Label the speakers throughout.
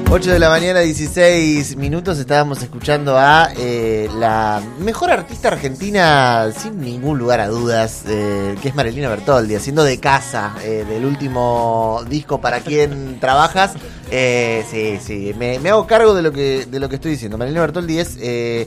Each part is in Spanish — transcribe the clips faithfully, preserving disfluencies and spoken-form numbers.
Speaker 1: ocho de la mañana, dieciséis minutos. Estábamos escuchando a eh, la mejor artista argentina, sin ningún lugar a dudas, eh, que es Marilina Bertoldi, haciendo De Casa, eh, del último disco Para Quién Trabajas. Eh, sí, sí, me, me hago cargo de lo que de lo que estoy diciendo. Marilina Bertoldi es eh,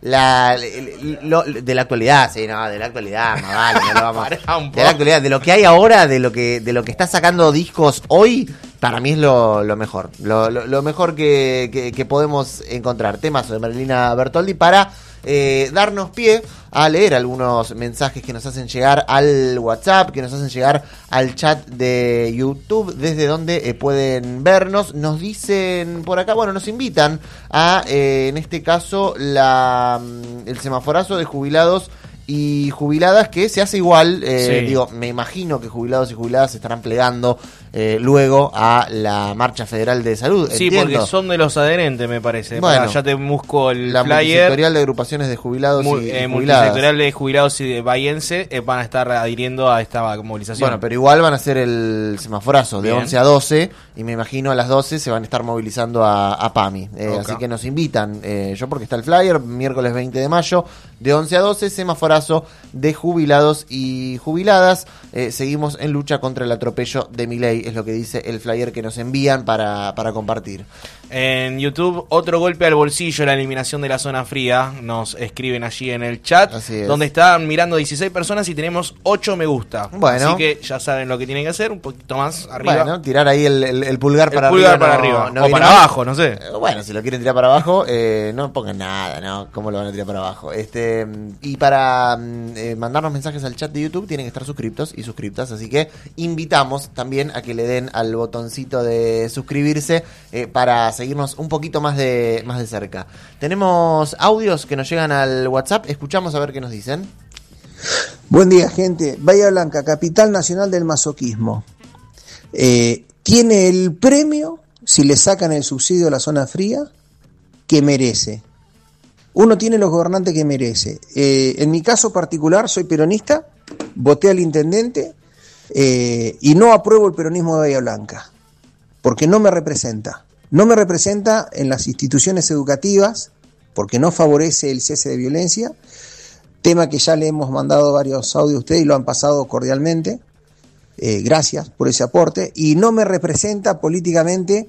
Speaker 1: la lo, de la actualidad, sí, no, de la actualidad, más vale, no lo vamos, de la actualidad, de lo que hay ahora, de lo que de lo que está sacando discos hoy. Para mí es lo, lo mejor, lo, lo, lo mejor que, que, que podemos encontrar. Temas de Marilina Bertoldi para eh, darnos pie a leer algunos mensajes que nos hacen llegar al WhatsApp, que nos hacen llegar al chat de YouTube, desde donde eh, pueden vernos. Nos dicen por acá, bueno, nos invitan a, eh, en este caso, la el semaforazo de jubilados y jubiladas, que se hace igual, eh, sí. Digo, me imagino que jubilados y jubiladas se estarán plegando eh, luego a la Marcha Federal de Salud.
Speaker 2: Sí,
Speaker 1: entiendo.
Speaker 2: Porque son de los adherentes, me parece.
Speaker 1: Bueno,
Speaker 2: Pará, ya te busco el
Speaker 1: la
Speaker 2: flyer.
Speaker 1: multisectorial de agrupaciones de jubilados
Speaker 2: Mu-
Speaker 1: y,
Speaker 2: eh,
Speaker 1: y jubiladas.
Speaker 2: multisectorial de jubilados y de bahiense eh, van a estar adhiriendo a esta movilización.
Speaker 1: Bueno, pero igual van a hacer el semaforazo de
Speaker 2: Bien.
Speaker 1: once a doce, y me imagino a las doce se van a estar movilizando a, a PAMI. Eh,
Speaker 2: Okay.
Speaker 1: Así que nos invitan, eh, yo porque está el flyer, miércoles veinte de mayo, de once a doce, semaforazo de jubilados y jubiladas. Eh, seguimos en lucha contra el atropello de Milei, es lo que dice el flyer que nos envían para, para compartir.
Speaker 2: En YouTube, otro golpe al bolsillo, la eliminación de la zona fría. Nos escriben allí en el chat, donde están mirando dieciséis personas y tenemos ocho me gusta.
Speaker 1: Bueno.
Speaker 2: Así que ya saben lo que tienen que hacer, un poquito más arriba.
Speaker 1: Bueno, tirar ahí el, el, el pulgar
Speaker 2: el
Speaker 1: para
Speaker 2: pulgar
Speaker 1: arriba.
Speaker 2: para
Speaker 1: no,
Speaker 2: arriba.
Speaker 1: no
Speaker 2: o para
Speaker 1: mal.
Speaker 2: abajo, no sé.
Speaker 1: Eh, Bueno, si lo quieren tirar para abajo, eh, no pongan nada, ¿no? ¿Cómo lo van a tirar para abajo? Este Y para eh, mandarnos mensajes al chat de YouTube tienen que estar suscriptos y suscriptas, así que invitamos también a que le den al botoncito de suscribirse eh, para seguirnos un poquito más de más de cerca. Tenemos audios que nos llegan al WhatsApp, escuchamos a ver qué nos dicen.
Speaker 3: Buen día, gente. Bahía Blanca, capital nacional del masoquismo. Eh, tiene el premio, si le sacan el subsidio a la zona fría, que merece. Uno tiene los gobernantes que merece. Eh, en mi caso particular, soy peronista, voté al intendente eh, y no apruebo el peronismo de Bahía Blanca, porque no me representa. No me representa en las instituciones educativas, porque no favorece el cese de violencia, tema que ya le hemos mandado varios audios a ustedes y lo han pasado cordialmente. Eh, gracias por ese aporte. Y no me representa políticamente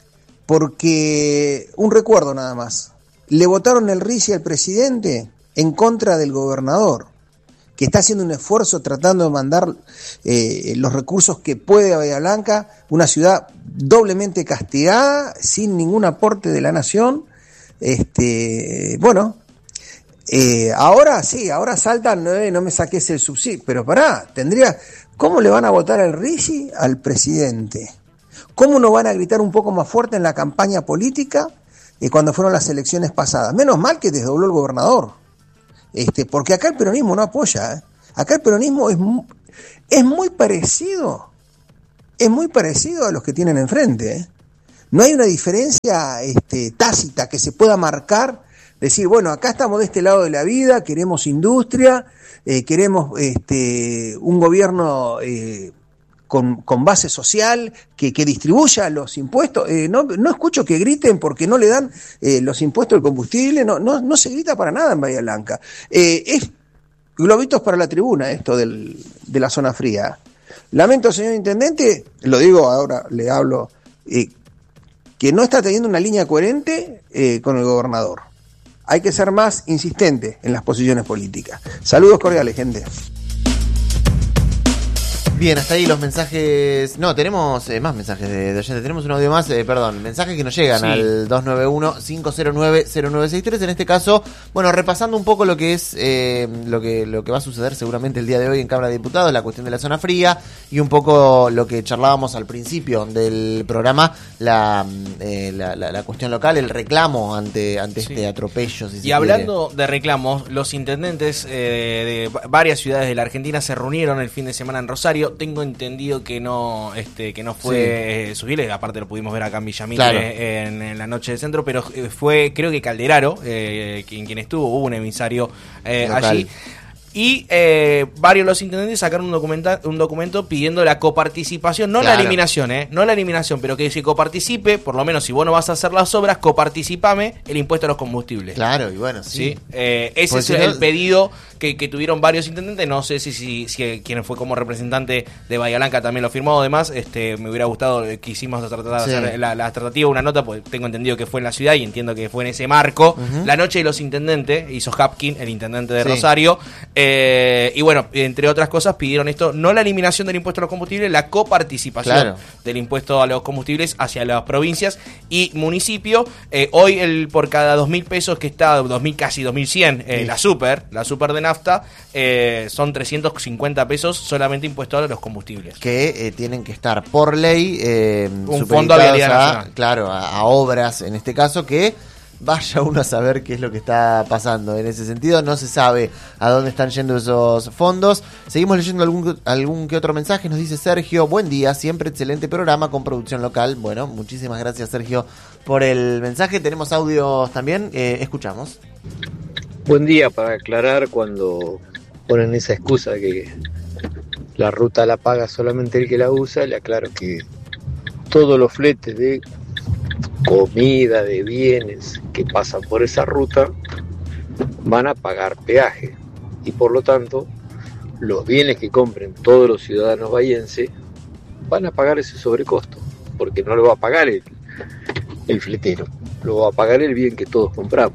Speaker 3: porque, un recuerdo nada más, le votaron el RISI al presidente en contra del gobernador, que está haciendo un esfuerzo tratando de mandar eh, los recursos que puede a Bahía Blanca, una ciudad doblemente castigada, sin ningún aporte de la nación. Este, bueno, eh, ahora sí, ahora saltan, no, no me saques el subsidio, pero pará, tendría, ¿cómo le van a votar al RISI al presidente? ¿Cómo no van a gritar un poco más fuerte en la campaña política eh, cuando fueron las elecciones pasadas? Menos mal que desdobló el gobernador. Este, porque acá el peronismo no apoya, ¿eh? Acá el peronismo es, mu- es muy parecido, es muy parecido a los que tienen enfrente, ¿eh? No hay una diferencia este, tácita que se pueda marcar, decir, bueno, acá estamos de este lado de la vida, queremos industria, eh, queremos este, un gobierno eh, con, con base social, que, que distribuya los impuestos. Eh, no, no escucho que griten porque no le dan eh, los impuestos al combustible, no, no, no se grita para nada en Bahía Blanca. Eh, es globitos para la tribuna esto del, de la zona fría. Lamento, señor intendente, lo digo ahora, le hablo, eh, que no está teniendo una línea coherente eh, con el gobernador. Hay que ser más insistente en las posiciones políticas. Saludos cordiales, gente.
Speaker 1: Bien, hasta ahí los mensajes. No, tenemos eh, más mensajes de, de oyentes. Tenemos un audio más, eh, perdón, mensajes que nos llegan sí. al dos nueve uno, cinco cero nueve, cero nueve seis tres. En este caso, bueno, repasando un poco lo que es eh, lo que lo que va a suceder seguramente el día de hoy en Cámara de Diputados, la cuestión de la zona fría y un poco lo que charlábamos al principio del programa, la eh, la, la, la cuestión local, el reclamo ante ante sí. este atropello. Si
Speaker 2: y
Speaker 1: se
Speaker 2: hablando
Speaker 1: quiere.
Speaker 2: de reclamos, los intendentes eh, de varias ciudades de la Argentina se reunieron el fin de semana en Rosario. Tengo entendido que no este que no fue sí. eh, Subiles, aparte lo pudimos ver acá en Villamil claro. en, en la noche del centro, pero fue creo que Calderaro eh, quien, quien estuvo, hubo un emisario eh, allí. Y eh, varios de los intendentes sacaron un, documenta, un documento pidiendo la coparticipación, no claro. la eliminación, eh, no la eliminación, pero que se coparticipe, por lo menos si vos no vas a hacer las obras, coparticipame el impuesto a los combustibles.
Speaker 1: Claro, y bueno, sí.
Speaker 2: ¿Sí? Eh, ese
Speaker 1: pues
Speaker 2: es
Speaker 1: si
Speaker 2: el
Speaker 1: no...
Speaker 2: pedido que, que tuvieron varios intendentes, no sé si, si, si quien fue como representante de Bahía Blanca también lo firmó, además, este, me hubiera gustado que hicimos tratar de sí. hacer la, la tratativa, una nota, porque tengo entendido que fue en la ciudad y entiendo que fue en ese marco, uh-huh. la noche de los intendentes, hizo Hapkin, el intendente de sí. Rosario, eh, y bueno, entre otras cosas pidieron esto, no la eliminación del impuesto a los combustibles, la coparticipación claro. del impuesto a los combustibles hacia las provincias y municipios. Eh, hoy el por cada dos mil pesos que está, dos mil casi dos mil cien, eh, sí. la super, la super de nafta, eh, son trescientos cincuenta pesos solamente impuesto a los combustibles.
Speaker 1: Que eh, tienen que estar por ley eh,
Speaker 2: un fondo de vialidad nacional.
Speaker 1: Claro, a, a obras en este caso que vaya uno a saber qué es lo que está pasando. En ese sentido no se sabe a dónde están yendo esos fondos. Seguimos leyendo algún, algún que otro mensaje. Nos dice Sergio, buen día, siempre excelente programa con producción local. Bueno, muchísimas gracias Sergio por el mensaje. Tenemos audios también, eh, escuchamos.
Speaker 4: Buen día, para aclarar cuando ponen esa excusa que la ruta la paga solamente el que la usa, le aclaro que todos los fletes de comida, de bienes que pasan por esa ruta van a pagar peaje y por lo tanto los bienes que compren todos los ciudadanos bahienses van a pagar ese sobrecosto, porque no lo va a pagar el, el fletero, lo va a pagar el bien que todos compramos.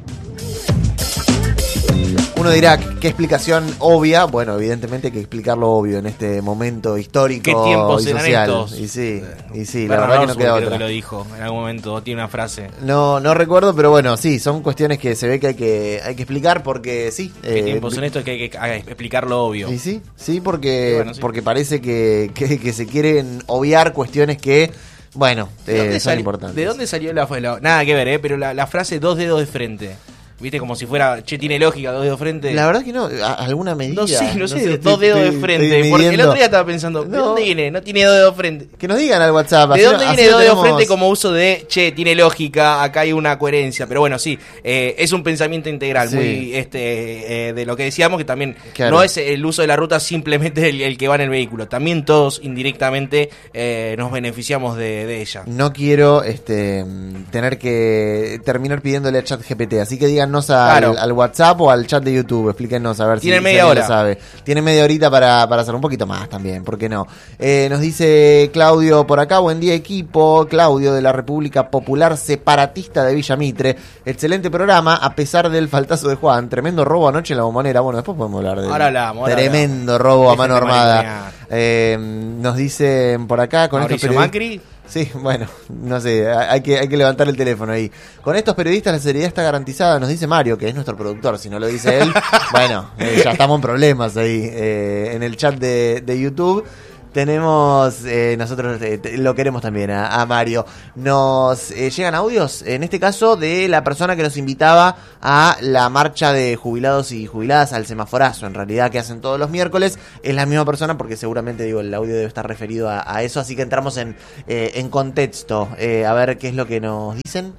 Speaker 1: Uno dirá, ¿qué explicación obvia? Bueno, evidentemente hay que explicar lo obvio en este momento histórico
Speaker 2: ¿Qué tiempos
Speaker 1: y social.
Speaker 2: Eran estos?
Speaker 1: Y sí, y sí,
Speaker 2: Pero
Speaker 1: la verdad
Speaker 2: no,
Speaker 1: que no queda
Speaker 2: creo
Speaker 1: otra.
Speaker 2: Que lo dijo en algún momento, tiene una frase.
Speaker 1: No, no recuerdo, pero bueno, sí, son cuestiones que se ve que hay que, hay que explicar porque sí.
Speaker 2: ¿Qué
Speaker 1: eh,
Speaker 2: tiempos son estos que hay que explicar lo obvio?
Speaker 1: Y sí, sí, porque,
Speaker 2: bueno, sí.
Speaker 1: porque parece que, que, que se quieren obviar cuestiones que... Bueno, eh, son
Speaker 2: sali-
Speaker 1: importantes.
Speaker 2: ¿De dónde salió la, la nada que ver, eh, pero la, la frase dos dedos de frente? ¿Viste? Como si fuera, che, tiene lógica, dos dedos de frente.
Speaker 1: La verdad que no, a, alguna medida.
Speaker 2: No sé, no, no sé,
Speaker 1: sé
Speaker 2: dos
Speaker 1: estoy,
Speaker 2: dedos
Speaker 1: estoy,
Speaker 2: de frente. Porque el otro día estaba pensando, ¿de
Speaker 1: no.
Speaker 2: dónde viene? No tiene dos dedos de frente.
Speaker 1: Que nos digan al WhatsApp.
Speaker 2: ¿De
Speaker 1: así,
Speaker 2: dónde
Speaker 1: así
Speaker 2: viene dos dedos de
Speaker 1: tenemos...
Speaker 2: frente como uso de, che, tiene lógica, acá hay una coherencia? Pero bueno, sí, eh, es un pensamiento integral, sí. muy este eh, de lo que decíamos, que también claro. no es el uso de la ruta simplemente el, el que va en el vehículo. También todos indirectamente eh, nos beneficiamos de, de ella.
Speaker 1: No quiero este tener que terminar pidiéndole a ChatGPT, así que díganos al, claro. al WhatsApp o al chat de YouTube, explíquenos a ver si,
Speaker 2: Tiene
Speaker 1: si
Speaker 2: media hora.
Speaker 1: Lo sabe. Tiene media horita para, para hacer un poquito más también, ¿por qué no? Eh, nos dice Claudio por acá, buen día equipo, Claudio de la República Popular Separatista de Villa Mitre, excelente programa, a pesar del faltazo de Juan, tremendo robo anoche en la Bombonera, bueno, después podemos hablar de
Speaker 2: ahora hablamos, ahora
Speaker 1: tremendo
Speaker 2: hablamos.
Speaker 1: robo a mano armada. Eh, nos dicen por acá, con
Speaker 2: Mauricio
Speaker 1: estos
Speaker 2: Macri.
Speaker 1: Sí, bueno, no sé, hay que, hay que levantar el teléfono ahí. Con estos periodistas la seriedad está garantizada, nos dice Mario, que es nuestro productor, si no lo dice él, bueno, eh, ya estamos en problemas ahí eh, en el chat de, de YouTube. Tenemos, eh, nosotros eh, lo queremos también a, a Mario. Nos eh, llegan audios, en este caso de la persona que nos invitaba a la marcha de jubilados y jubiladas, al semaforazo, en realidad, que hacen todos los miércoles. Es la misma persona porque seguramente, digo, el audio debe estar referido a, a eso, así que entramos en, eh, en contexto, eh, a ver qué es lo que nos dicen.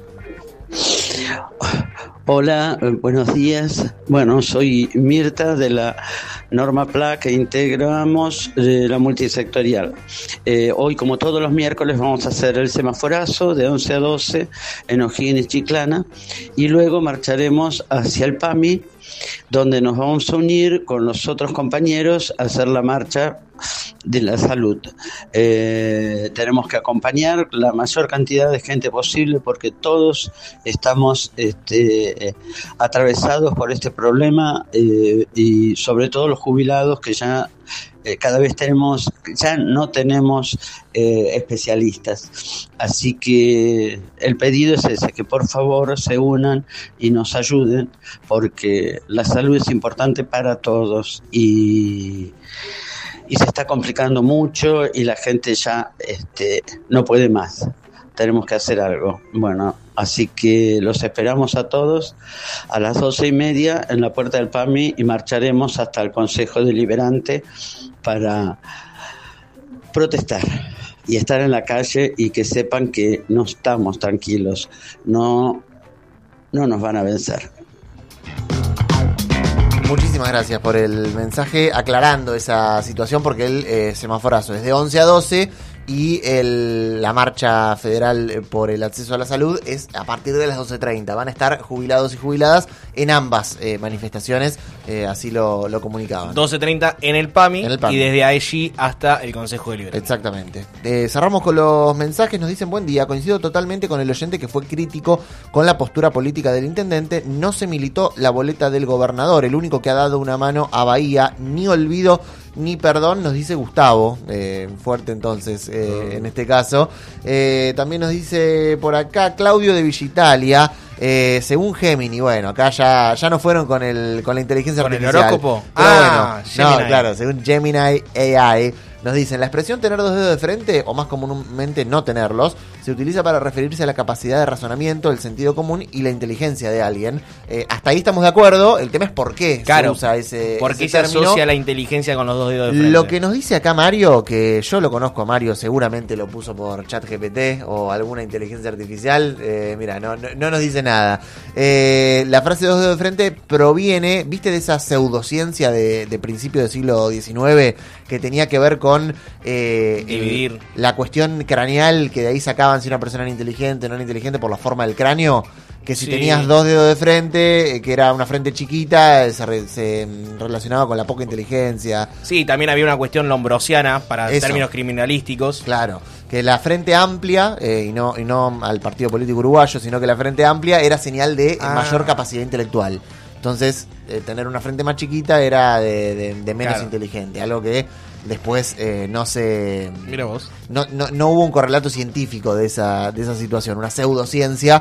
Speaker 5: Hola, eh, buenos días. Bueno, soy Mirta de la Norma P L A que integramos eh, la multisectorial. Eh, hoy, como todos los miércoles, vamos a hacer el semaforazo de once a doce en O'Higgins, Chiclana, y luego marcharemos hacia el P A M I, donde nos vamos a unir con los otros compañeros a hacer la marcha de la salud. Eh, tenemos que acompañar la mayor cantidad de gente posible porque todos estamos este, eh, atravesados por este problema eh, y sobre todo los jubilados que ya eh, cada vez tenemos, ya no tenemos eh, especialistas. Así que el pedido es ese, que por favor se unan y nos ayuden porque la salud es importante para todos y y se está complicando mucho y la gente ya este, no puede más. Tenemos que hacer algo. Bueno, así que los esperamos a todos a las doce y media en la puerta del P A M I y marcharemos hasta el Consejo Deliberante para protestar y estar en la calle y que sepan que no estamos tranquilos, no, no nos van a vencer.
Speaker 1: Muchísimas gracias por el mensaje aclarando esa situación, porque el eh, semáforazo es de once a doce y el, la marcha federal por el acceso a la salud es a partir de las doce treinta. Van a estar jubilados y jubiladas en ambas eh, manifestaciones, eh, así lo, lo comunicaban.
Speaker 2: doce treinta en el PAMI,
Speaker 1: en el PAMI,
Speaker 2: y desde allí hasta el Consejo Deliberante.
Speaker 1: Exactamente. Eh, cerramos con los mensajes. Nos dicen: buen día, coincido totalmente con el oyente que fue crítico con la postura política del intendente. No se militó la boleta del gobernador, el único que ha dado una mano a Bahía. Ni olvido ni perdón, nos dice Gustavo, eh, fuerte entonces eh, en este caso. Eh, también nos dice por acá Claudio de Villitalia, eh, según Gemini. Bueno, acá ya, ya no fueron con el con la inteligencia
Speaker 2: ¿Con
Speaker 1: artificial.
Speaker 2: el horóscopo?
Speaker 1: Pero
Speaker 2: Ah,
Speaker 1: bueno,
Speaker 2: Gemini.
Speaker 1: no, claro, según Gemini A I. Nos dicen: la expresión tener dos dedos de frente, o más comúnmente no tenerlos, se utiliza para referirse a la capacidad de razonamiento, el sentido común y la inteligencia de alguien. Eh, hasta ahí estamos de acuerdo. El tema es por qué
Speaker 2: claro,
Speaker 1: se usa ese,
Speaker 2: ¿por
Speaker 1: ese
Speaker 2: qué se
Speaker 1: término?
Speaker 2: asocia la inteligencia con los dos dedos de frente?
Speaker 1: Lo que nos dice acá Mario, que yo lo conozco a Mario, seguramente lo puso por ChatGPT o alguna inteligencia artificial. Eh, mira, no, no, no nos dice nada. Eh, la frase dos dedos de frente proviene, ¿viste? De esa pseudociencia de, de principio del siglo diecinueve que tenía que ver con eh,
Speaker 2: dividir
Speaker 1: el, la cuestión craneal, que de ahí sacaban si una persona era inteligente o no era inteligente por la forma del cráneo. Que si
Speaker 2: sí.
Speaker 1: tenías dos dedos de frente, que era una frente chiquita, se, re, se relacionaba con la poca inteligencia.
Speaker 2: Sí, también había una cuestión lombrosiana para
Speaker 1: Eso.
Speaker 2: términos criminalísticos.
Speaker 1: Claro, que la frente amplia, eh, y no y no al partido político uruguayo, sino que la frente amplia era señal de
Speaker 2: Ah.
Speaker 1: mayor capacidad intelectual. Entonces, eh, tener una frente más chiquita era de, de, de menos
Speaker 2: claro.
Speaker 1: inteligente, algo que después eh, no se...
Speaker 2: Mira vos.
Speaker 1: No, no, no hubo un correlato científico de esa, de esa situación, una pseudociencia.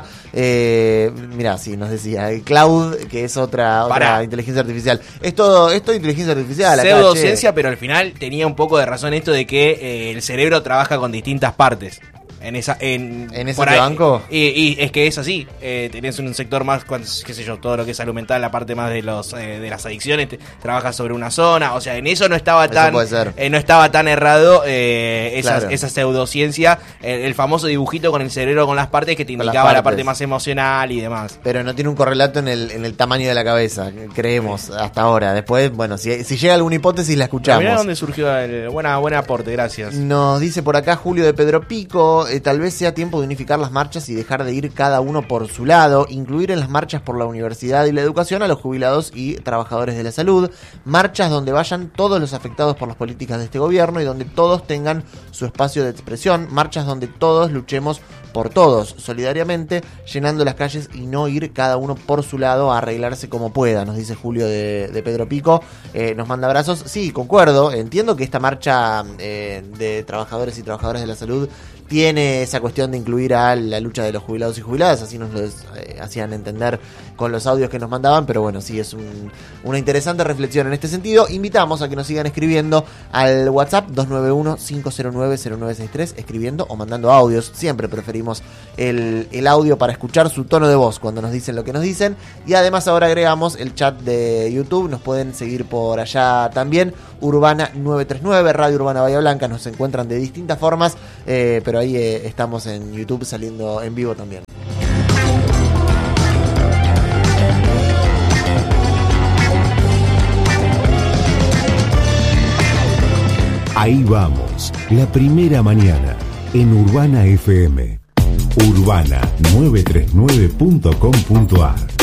Speaker 1: Eh, mirá, sí, nos decía, el cloud, que es otra, otra
Speaker 2: Pará.
Speaker 1: inteligencia artificial. Es todo, es todo inteligencia artificial. acá,
Speaker 2: Pseudociencia,
Speaker 1: che.
Speaker 2: pero al final tenía un poco de razón esto de que eh, el cerebro trabaja con distintas partes. En esa en,
Speaker 1: ¿En ese
Speaker 2: por
Speaker 1: te
Speaker 2: ahí.
Speaker 1: banco?
Speaker 2: Y, y es que es así. Eh, tenés un sector más, cuantos- qué sé yo, todo lo que es salud mental, la parte más de los eh, de las adicciones, te, trabaja sobre una zona. O sea, en eso no estaba
Speaker 1: Eso
Speaker 2: tan
Speaker 1: puede ser.
Speaker 2: eh, no estaba tan errado eh, esa,
Speaker 1: Claro.
Speaker 2: esa pseudociencia, el, el famoso dibujito con el cerebro con las partes que te
Speaker 1: Con las
Speaker 2: indicaba la
Speaker 1: partes.
Speaker 2: parte más emocional y demás.
Speaker 1: Pero no tiene un correlato en el, en el tamaño de la cabeza, creemos, hasta ahora. Después, bueno, si, si llega alguna hipótesis la escuchamos.
Speaker 2: Mirá dónde surgió el buena, buen aporte, gracias.
Speaker 1: Nos dice por acá Julio de Pedro Pico, eh, tal vez sea tiempo de unificar las marchas y dejar de ir cada uno por su lado, incluir en las marchas por la universidad y la educación a los jubilados y trabajadores de la salud, marchas donde vayan todos los afectados por las políticas de este gobierno y donde todos tengan su espacio de expresión, marchas donde todos luchemos por todos, solidariamente, llenando las calles y no ir cada uno por su lado a arreglarse como pueda, nos dice Julio de, de Pedro Pico. Eh, nos manda abrazos. Sí, concuerdo, entiendo que esta marcha eh, de trabajadores y trabajadoras de la salud tiene esa cuestión de incluir a la lucha de los jubilados y jubiladas, así nos lo eh, hacían entender con los audios que nos mandaban, pero bueno, sí, es un, una interesante reflexión en este sentido. Invitamos a que nos sigan escribiendo al WhatsApp dos nueve uno, cinco cero nueve, cero nueve seis tres, escribiendo o mandando audios. Siempre preferimos el, el audio para escuchar su tono de voz cuando nos dicen lo que nos dicen. Y además ahora agregamos el chat de YouTube, nos pueden seguir por allá también. Urbana nueve tres nueve, Radio Urbana Bahía Blanca, nos encuentran de distintas formas, eh, pero ahí eh, estamos en YouTube saliendo en vivo también.
Speaker 6: Ahí vamos, la primera mañana en Urbana F M. urbana nueve tres nueve punto com punto ar